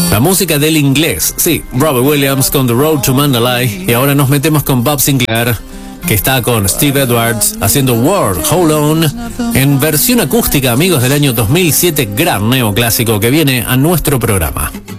La música del inglés, sí, Robbie Williams con The Road to Mandalay. Y ahora nos metemos con Bob Sinclair, que está con Steve Edwards haciendo World Hold On en versión acústica, amigos, del año 2007, gran neoclásico que viene a nuestro programa.